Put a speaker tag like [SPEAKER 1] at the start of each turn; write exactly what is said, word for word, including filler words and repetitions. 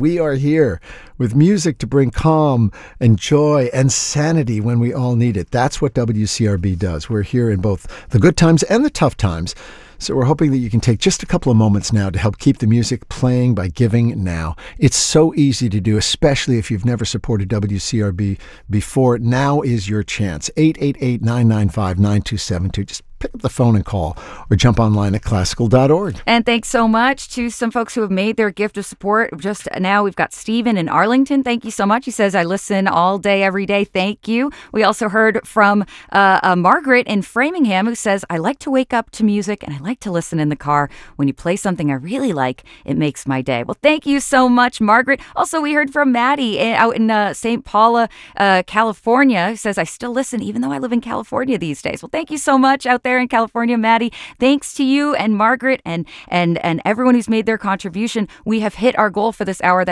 [SPEAKER 1] we are here with music to bring calm and joy and sanity when we all need it. That's what W C R B does. We're here in both the good times and the tough times. So we're hoping that you can take just a couple of moments now to help keep the music playing by giving now. It's so easy to do, especially if you've never supported W C R B before. Now is your chance. eight eight eight, nine nine five, nine two seven two. Just pick up the phone and call or jump online at classical dot org.
[SPEAKER 2] And thanks so much to some folks who have made their gift of support. Just now, we've got Stephen in Arlington. Thank you so much. He says, I listen all day, every day. Thank you. We also heard from uh, uh, Margaret in Framingham, who says, I like to wake up to music and I like to listen in the car. When you play something I really like, it makes my day. Well, thank you so much, Margaret. Also, we heard from Maddie out in uh, Saint Paula, uh, California, who says, I still listen even though I live in California these days. Well, thank you so much out there in California, Maddie. Thanks to you and Margaret and and and everyone who's made their contribution. We have hit our goal for this hour.